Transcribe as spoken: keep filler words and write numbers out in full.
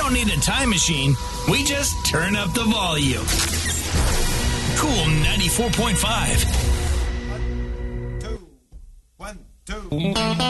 don't need a time machine. We just turn up the volume. Cool ninety-four point five. One, two, one, two.